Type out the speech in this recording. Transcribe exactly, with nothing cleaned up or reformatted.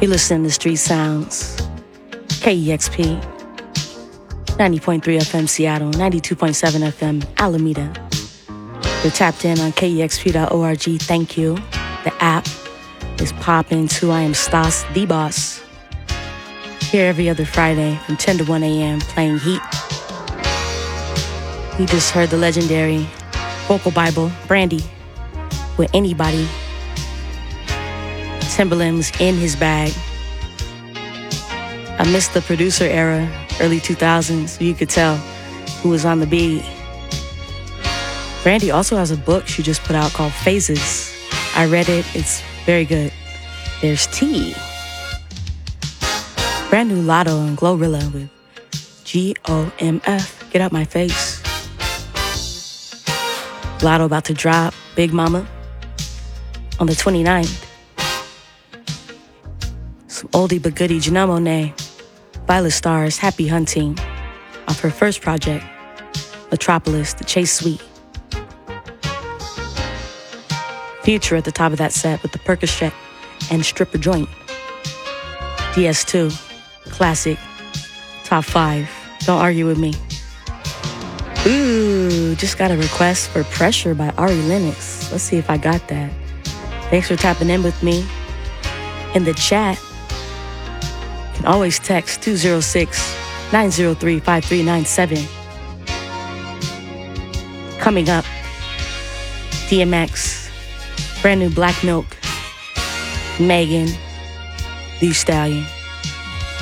You're listening to Street Sounds, K E X P, ninety point three F M Seattle, ninety-two point seven F M Alameda. You're tapped in on K E X P dot org. Thank you. The app is popping too. I am Stas, the boss. Here every other Friday from ten to one a.m. playing heat. You just heard the legendary Vocal Bible, Brandy, with Anybody. Timbaland was in his bag. I missed the producer era, early two thousands, so you could tell who was on the beat. Brandy also has a book she just put out called Phases. I read it, it's very good. There's T. Brand new Lotto and Glorilla with G O M F, Get Out My Face. Lotto about to drop Big Mama on the twenty-ninth. Some oldie but goodie Janelle Monáe, Violet Stars, Happy Hunting, off her first project, Metropolis, The Chase Suite. Future at the top of that set with the Percocet and Stripper Joint. D S two, classic, top five, don't argue with me. Ooh, just got a request for Pressure by Ari Lennox. Let's see if I got that. Thanks for tapping in with me. In the chat, you can always text two oh six, nine oh three, five three nine seven. Coming up, D M X, brand new Black Milk, Megan Thee Stallion.